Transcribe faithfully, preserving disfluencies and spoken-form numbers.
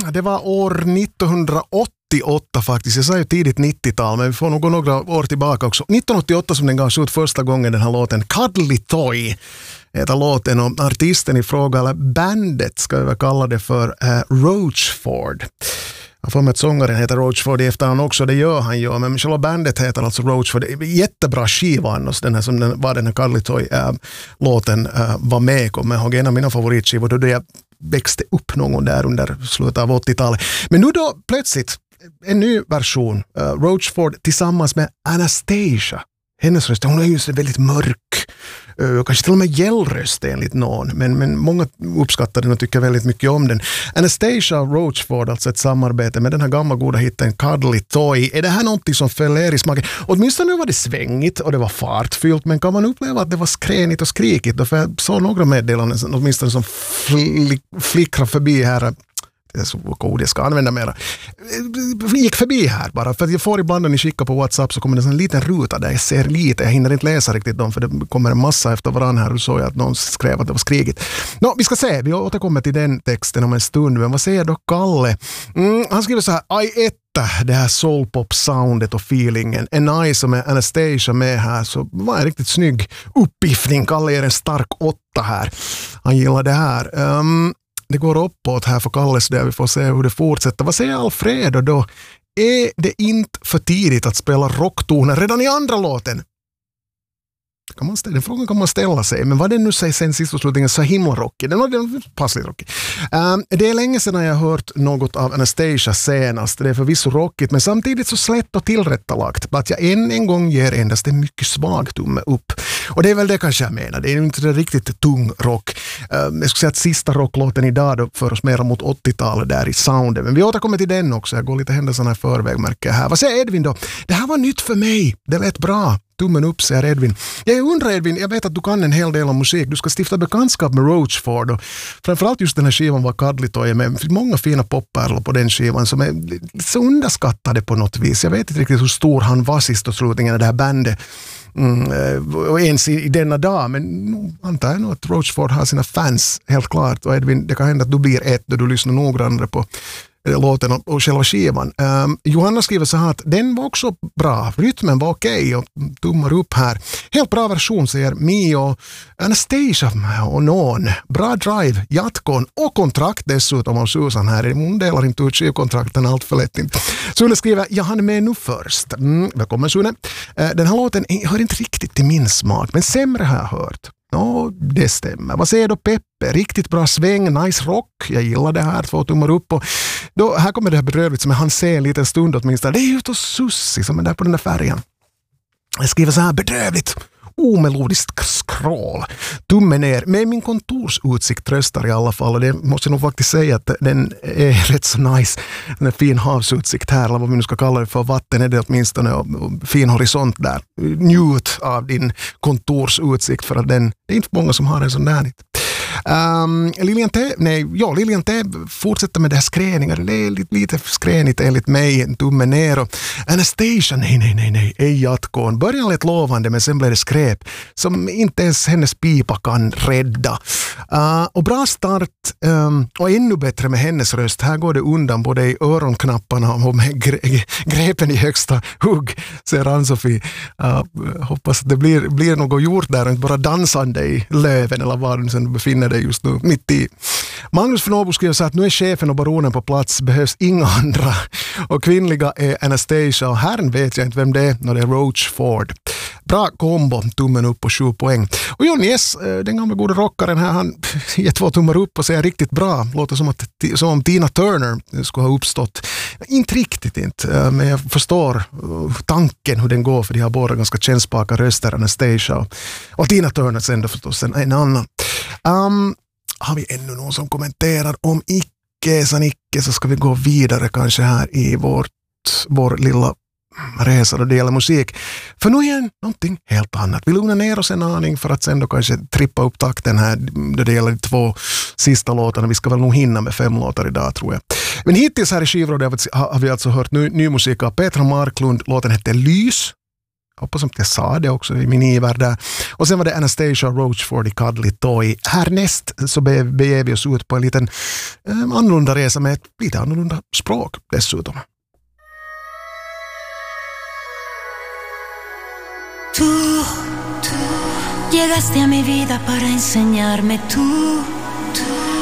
det var år nittonhundraåttioåtta faktiskt. Jag sa ju tidigt nittiotal, men vi får nog gå några år tillbaka också. nittonhundraåttioåtta som den gavs ut första gången, den här låten Cuddly Toy heter låten, och artisten i fråga, eller bandet ska vi väl kalla det för, uh, Roachford. Jag får med att sångaren heter Roachford i efterhand också, det gör han ju, men själva bandet heter alltså Roachford. Jättebra skiva annars, den här som den, var den här Cuddly Toy-låten äh, äh, var med, kommer jag ihåg, en av mina favoritskivor då jag växte upp någon där under slutet av åttiotalet. Men nu då plötsligt en ny version, äh, Roachford tillsammans med Anastacia. Hennes röst, hon är ju väldigt mörk. Uh, kanske till och med gällröst enligt någon. Men, men många uppskattar den och tycker väldigt mycket om den. Anastacia Roachford, alltså ett samarbete med den här gamla goda hitten Cuddly Toy. Är det här någonting som fäller i smaken? Åtminstone var det svängigt och det var fartfyllt. Men kan man uppleva att det var skränigt och skrikigt? Då för jag såg några meddelanden åtminstone som flick, flickrar förbi här. Det är så god jag ska använda mera. Jag gick förbi här bara, för jag får ibland när ni skickar på WhatsApp så kommer det en liten ruta där jag ser lite, jag hinner inte läsa riktigt dem för det kommer en massa efter varandra här och så att någon skrev att det var skrikigt. Nå, vi ska se, vi återkommer till den texten om en stund, men vad säger då Kalle? Mm, han skriver så här, aj etta, det här soulpop-soundet och feelingen är nice, och med Anastacia med här så var en riktigt snygg uppiffning. Kalle är en stark åtta här. Han gillar det här. Um, Det går uppåt här för Kalles där, vi får se hur det fortsätter. Vad säger Alfredo då? Är det inte för tidigt att spela rocktoner redan i andra låten? Kan man ställa, den frågan kan man ställa sig. Men vad det nu säger sen sist och slutligen så himla rockig. Den var passligt rockig. Um, det är länge sedan jag har hört något av Anastacia senast. Det är förvisso rockigt, men samtidigt så slätt och tillrättalagt. Att jag än en gång ger endast en mycket svag tumme upp. Och det är väl det kanske jag menar. Det är inte det riktigt tung rock. Um, jag skulle säga att sista rocklåten idag då för oss mera mot åttiotalet där i soundet. Men vi återkommer till den också. Jag går lite händelserna i förväg, märker jag här. Vad säger Edvin då? Det här var nytt för mig. Det lät bra. Tummen upp, säger Edvin. Jag undrar Edvin, jag vet att du kan en hel del om musik. Du ska stifta bekantskap med Roachford och framförallt just den här skivan var Cuddly Toy med många fina poppärlor på den skivan som är så underskattade på något vis. Jag vet inte riktigt hur stor han var sist och slutningen av det här bandet. Mm, och ens i, i denna dag, men no, antar jag nog att Roachford har sina fans helt klart, och Edvin, det kan hända att du blir ett då du lyssnar noggrannare på låten och, och själva skivan. Um, Johanna skriver så här att den var också bra, rytmen var okej och tummar upp här. Helt bra version, säger Mio, Anastacia och någon. Bra drive, Jatkon och kontrakt dessutom av Susan här. Hon delar inte ut skivkontrakten allt för lätt. Sune skriver, jag hann med nu först. Mm, välkommen Sune. Uh, den här låten hör inte riktigt till min smak, men sämre har jag hört. Ja, det stämmer. Vad säger då Peppe? Riktigt bra sväng, nice rock. Jag gillar det här, två tummar upp. Och då, här kommer det här bedrövligt som jag hann se en liten stund åtminstone. Det är ju då Sussi som är där på den där färgen. Jag skriver så här, bedrövligt. Omelodiskt skrål. Tummen ner. Med min kontorsutsikt tröstar i alla fall. Och det måste jag nog faktiskt säga att den är rätt så nice. Den är fin havsutsikt här, eller vad vi nu ska kalla det för. Vatten är det åtminstone och, och fin horisont där. Njut av din kontorsutsikt för att den, det är inte många som har en sån där. Um, Lilian T, nej, ja, Lilian T fortsätter med det här skräningar. Det är lite, lite skränigt enligt mig, en tumme ner. Och Anastacia, nej, nej, nej, nej, ej Jatkon. Början lät lovande, men sen blev det skräp som inte ens hennes pipa kan rädda. Uh, och bra start, um, och ännu bättre med hennes röst. Här går det undan både i öronknapparna och med gre- grepen i högsta hugg, säger Ann-Sofie. Uh, hoppas att det blir, blir något gjort där och inte bara dansande i löven eller var du sen befinner dig just nu mitt i. Magnus från Åbo skriver så att nu är chefen och baronen på plats, behövs inga andra. Och kvinnliga är Anastacia och herren vet jag inte vem det är när det är Roachford. Bra kombo, tummen upp och sju poäng. Och John Yes, den gamla goda rockaren här, han ger två tummar upp och säger riktigt bra. Låter som, att, som om Tina Turner skulle ha uppstått. Inte riktigt inte, men jag förstår tanken hur den går, för de har båda ganska kännspaka röster, Anastacia och Tina Turner sen då förstås en, en annan. Um, har vi ännu någon som kommenterar? Om icke, så icke, så ska vi gå vidare kanske här i vårt, vår lilla resa då det gäller musik. För nu igen någonting helt annat. Vi lugnar ner oss en aning för att sen då kanske trippa upp takten här då det gäller de två sista låtarna. Vi ska väl nog hinna med fem låtar idag tror jag. Men hittills här i Skivrådet har vi alltså hört ny, ny musik av Petra Marklund. Låten heter Lys. Hoppas att jag sa det också i min iver där. Och sen var det Anastacia Roachford i Cuddly Toy. Härnäst så beger vi oss ut på en liten eh, annorlunda resa med ett lite annorlunda språk dessutom. Tú, tú llegaste a mi vida para enseñarme tú, tú.